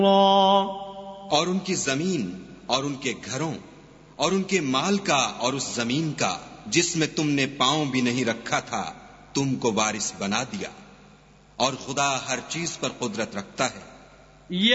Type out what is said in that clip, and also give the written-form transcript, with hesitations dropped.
और उनकी जमीन और उनके घरों और उनके माल का और उस जमीन का जिसमें तुमने पांव भी नहीं रखा था तुमको वारिस बना दिया, और खुदा हर चीज पर कुदरत रखता है।